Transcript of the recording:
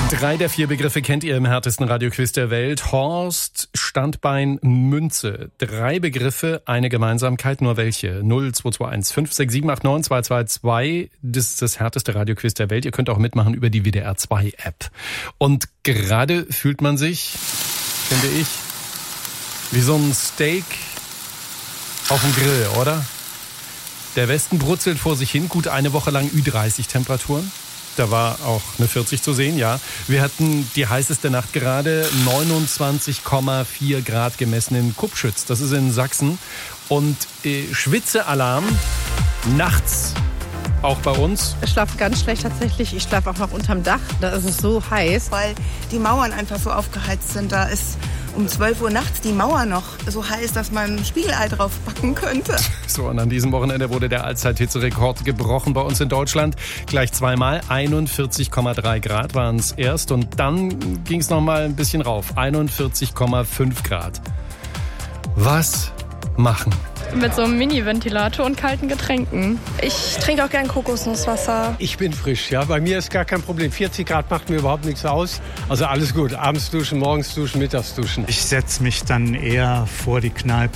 3 der 4 Begriffe kennt ihr im härtesten Radioquiz der Welt. Horst, Standbein, Münze. 3 Begriffe, eine Gemeinsamkeit, nur welche? 0221 567 89 222. Das ist das härteste Radioquiz der Welt. Ihr könnt auch mitmachen über die WDR 2 App. Und gerade fühlt man sich, finde ich, wie so ein Steak auf dem Grill, oder? Der Westen brutzelt vor sich hin, gut eine Woche lang Ü30-Temperaturen. Da war auch eine 40 zu sehen, ja. Wir hatten die heißeste Nacht gerade, 29,4 Grad gemessen in Kupschütz. Das ist in Sachsen. Und Schwitzealarm nachts. Auch bei uns. Ich schlafe ganz schlecht tatsächlich. Ich schlafe auch noch unterm Dach. Da ist es so heiß. Weil die Mauern einfach so aufgeheizt sind. Da ist um 12 Uhr nachts die Mauer noch so heiß, dass man ein Spiegelei drauf backen könnte. So, und an diesem Wochenende wurde der Allzeithitzerekord gebrochen bei uns in Deutschland. Gleich zweimal. 41,3 Grad waren es erst. Und dann ging es nochmal ein bisschen rauf. 41,5 Grad. Was machen? Mit so einem Mini-Ventilator und kalten Getränken. Ich trinke auch gern Kokosnusswasser. Ich bin frisch, ja. Bei mir ist gar kein Problem. 40 Grad macht mir überhaupt nichts aus. Also alles gut. Abends duschen, morgens duschen, mittags duschen. Ich setze mich dann eher vor die Kneipe